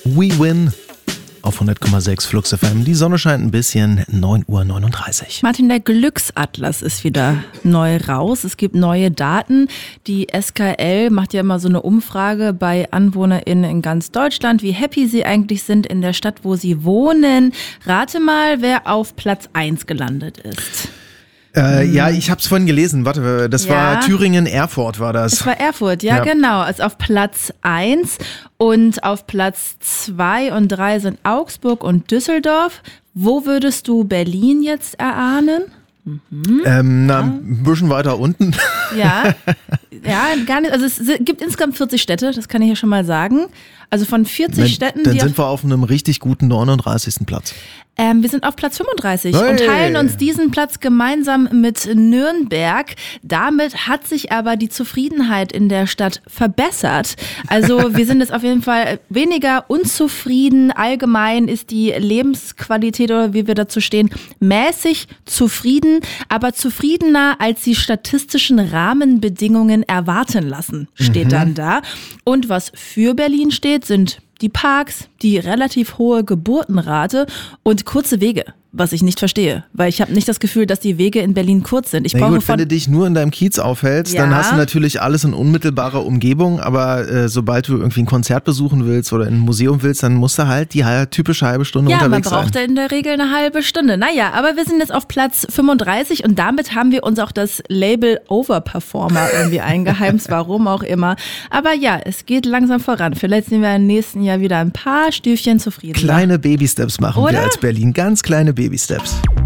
We Win auf 100,6 Flux FM. Die Sonne scheint ein bisschen, 9:39 Uhr. Martin, der Glücksatlas ist wieder neu raus. Es gibt neue Daten. Die SKL macht ja immer so eine Umfrage bei AnwohnerInnen in ganz Deutschland, wie happy sie eigentlich sind in der Stadt, wo sie wohnen. Rate mal, wer auf Platz 1 gelandet ist. Ja, ich habe es vorhin gelesen. Warte, das war Thüringen, Erfurt war das. Das war Erfurt, ja genau. Also auf Platz 1 und auf Platz 2 und 3 sind Augsburg und Düsseldorf. Wo würdest du Berlin jetzt erahnen? Ein bisschen weiter unten. Ja, gar nicht. Also es gibt insgesamt 40 Städte, das kann ich ja schon mal sagen. Also von 40 Städten. Dann sind wir auf einem richtig guten 39. Platz. Wir sind auf Platz 35 und teilen uns diesen Platz gemeinsam mit Nürnberg. Damit hat sich aber die Zufriedenheit in der Stadt verbessert. Also wir sind jetzt auf jeden Fall weniger unzufrieden. Allgemein ist die Lebensqualität, oder wie wir dazu stehen, mäßig zufrieden, aber zufriedener, als die statistischen Rahmenbedingungen erwarten lassen, steht dann da. Und was für Berlin steht, sind die Parks, die relativ hohe Geburtenrate und kurze Wege, was ich nicht verstehe, weil ich habe nicht das Gefühl, dass die Wege in Berlin kurz sind. Wenn du dich nur in deinem Kiez aufhältst, dann hast du natürlich alles in unmittelbarer Umgebung, aber sobald du irgendwie ein Konzert besuchen willst oder ein Museum willst, dann musst du halt die typische halbe Stunde unterwegs sein. Ja, man braucht in der Regel eine halbe Stunde. Naja, aber wir sind jetzt auf Platz 35 und damit haben wir uns auch das Label Overperformer irgendwie eingeheimst, warum auch immer. Aber ja, es geht langsam voran. Vielleicht sind wir im nächsten Jahr wieder ein paar Stüfchen zufrieden. Kleine Baby-Steps machen wir als Berlin, ganz kleine Baby-Steps.